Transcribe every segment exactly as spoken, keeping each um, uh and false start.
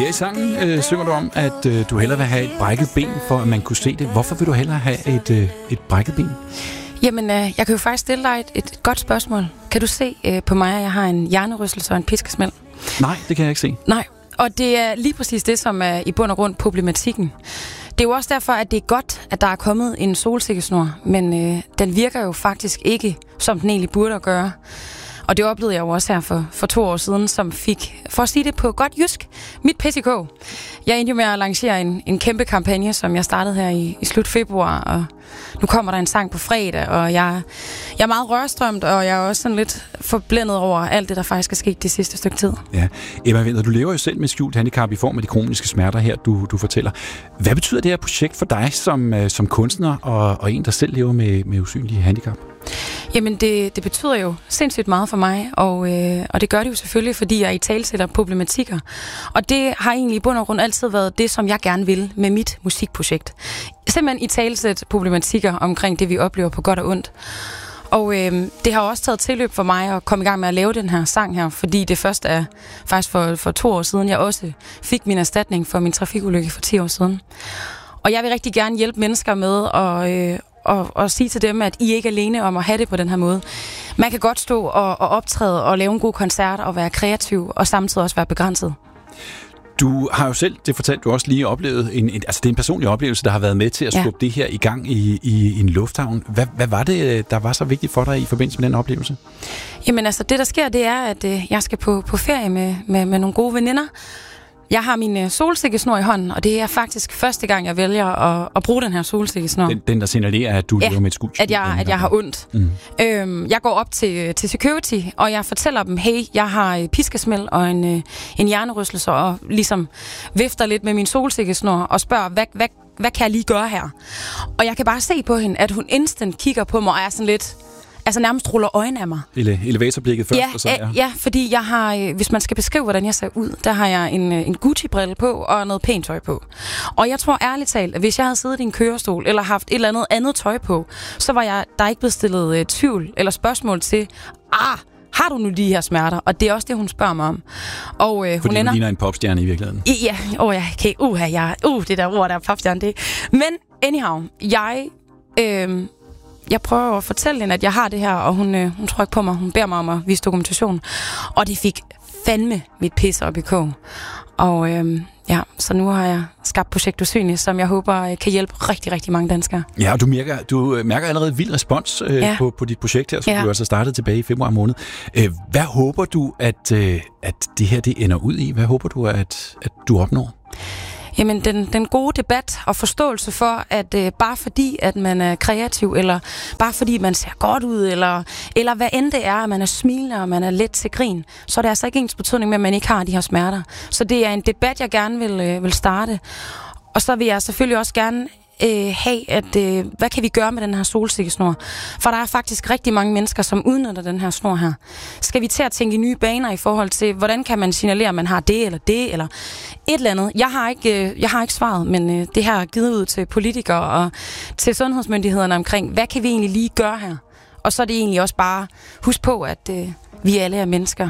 Her i sangen øh, synger du om, at øh, du hellere vil have et brækket ben, for at man kunne se det. Hvorfor vil du hellere have et, øh, et brækket ben? Jamen, øh, jeg kan jo faktisk stille dig et, et godt spørgsmål. Kan du se øh, på mig, at jeg har en hjernerystelse og en piskesmæld? Nej, det kan jeg ikke se. Nej, og det er lige præcis det, som er i bund og grund problematikken. Det er jo også derfor, at det er godt, at der er kommet en solsikkesnor, men øh, den virker jo faktisk ikke, som den egentlig burde at gøre. Og det oplevede jeg jo også her for, for to år siden, som fik, for at sige det på godt jysk, mit pis i kog. Jeg endte jo med at lancere en, en kæmpe kampagne, som jeg startede her i, i slut februar, og nu kommer der en sang på fredag, og jeg, jeg er meget rørstrømt, og jeg er også sådan lidt forblændet over alt det, der faktisk er sket det sidste stykke tid. Ja, Emma Winther, du lever jo selv med skjult handicap i form af de kroniske smerter her, du, du fortæller. Hvad betyder det her projekt for dig som, som kunstner og, og en, der selv lever med, med usynlige handicap? Jamen, det, det betyder jo sindssygt meget for mig, og, øh, og det gør det jo selvfølgelig, fordi jeg italesætter problematikker. Og det har egentlig i bund og grund altid været det, som jeg gerne vil med mit musikprojekt. Simpelthen italesætte problematikker omkring det, vi oplever på godt og ondt. Og øh, det har også taget tilløb for mig at komme i gang med at lave den her sang her, fordi det først er faktisk for, for to år siden, jeg også fik min erstatning for min trafikulykke for ti år siden. Og jeg vil rigtig gerne hjælpe mennesker med at... Øh, Og, og sige til dem, at I ikke er alene om at have det på den her måde. Man kan godt stå og, og optræde og lave en god koncert og være kreativ, og samtidig også være begrænset. Du har jo selv, det fortalte du også lige, oplevet en, en, altså det er en personlig oplevelse, der har været med til at skubbe ja. det her i gang i, i, i en lufthavn. Hvad, hvad var det, der var så vigtigt for dig i forbindelse med den oplevelse? Jamen altså, det der sker, det er, at øh, jeg skal på, på ferie med, med, med nogle gode veninder. Jeg har min solsikkesnor i hånden, og det er faktisk første gang, jeg vælger at, at bruge den her solsikkesnor. Den, den der signalerer, at du ja, lever med et skuld. at jeg, at jeg har ondt. Mm. Øhm, jeg går op til, til security, og jeg fortæller dem, hey, jeg har piskesmæld og en, en hjernerystelse, og ligesom vifter lidt med min solsikkesnor og spørger, hvad, hvad, hvad kan jeg lige gøre her? Og jeg kan bare se på hende, at hun instant kigger på mig, og er sådan lidt... Altså nærmest ruller øjnene af mig. Ele- elevatorblikket først? Ja, og så, ja. ja, fordi jeg har, hvis man skal beskrive, hvordan jeg ser ud, der har jeg en, en Gucci-brille på og noget pænt tøj på. Og jeg tror ærligt talt, at hvis jeg havde siddet i en kørestol eller haft et eller andet andet tøj på, så var jeg der ikke blevet stillet uh, tvivl eller spørgsmål til, ah, har du nu de her smerter? Og det er også det, hun spørger mig om. Og, uh, fordi hun ender... ligner en popstjerne i virkeligheden. I, ja, åh oh, ja, okay, uh, jeg, uh, det der ord, der er popstjerne, det. Men anyhow, jeg... Øh, Jeg prøver at fortælle hende, at jeg har det her, og hun, øh, hun tror ikke på mig. Hun beder mig om at vise dokumentation. Og det fik fandme mit pis op i kog. Og øh, ja, så nu har jeg skabt Projekt Usynlig, som jeg håber kan hjælpe rigtig, rigtig mange danskere. Ja, og du mærker, du mærker allerede vild respons øh, ja. på, på dit projekt her, som ja. du altså startede tilbage i februar måned. Øh, hvad håber du, at, øh, at det her det ender ud i? Hvad håber du, at, at du opnår? Jamen, den, den gode debat og forståelse for, at øh, bare fordi, at man er kreativ, eller bare fordi, man ser godt ud, eller, eller hvad end det er, at man er smilende, og man er let til grin, så er det altså ikke ens betydning med, at man ikke har de her smerter. Så det er en debat, jeg gerne vil, øh, vil starte. Og så vil jeg selvfølgelig også gerne øh, have, at øh, hvad kan vi gøre med den her solsikkesnor? For der er faktisk rigtig mange mennesker, som udnytter den her snor her. Skal vi til at tænke i nye baner i forhold til, hvordan kan man signalere, at man har det eller det, eller et eller andet? Jeg har ikke, øh, jeg har ikke svaret, men øh, det her er givet ud til politikere og til sundhedsmyndighederne omkring, hvad kan vi egentlig lige gøre her? Og så er det egentlig også bare, husk på, at øh, vi alle er mennesker.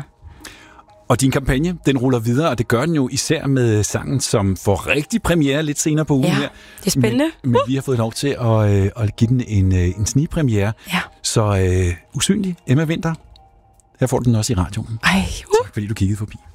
Og din kampagne, den ruller videre, og det gør den jo især med sangen, som får rigtig premiere lidt senere på ugen ja, her. det er spændende. Men, men vi har fået lov til at, øh, at give den en, øh, en snigpremiere. Ja. Så øh, usynlig, Emma Winther, her får du den også i radioen. Ej, uh. Tak fordi du kiggede forbi.